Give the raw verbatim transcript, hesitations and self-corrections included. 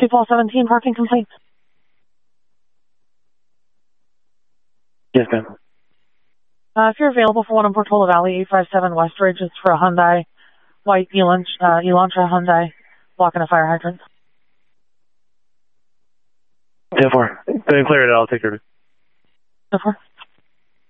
Two Paul seventeen, parking complaint. Yes, ma'am. Uh, if you're available for one in Portola Valley, eight five seven Westridge, it's for a Hyundai, white Elantra, uh, Elantra Hyundai, blocking a fire hydrant. ten four. Go ahead and clear it out. I'll take care of it. ten four.